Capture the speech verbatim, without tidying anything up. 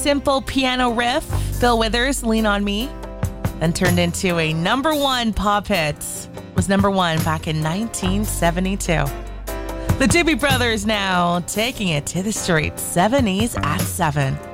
simple piano riff, Bill Withers, Lean on Me, then turned into a number one pop hit. It was number one back in nineteen seventy-two. The Doobie Brothers now taking it to the streets. Seven E's at seven.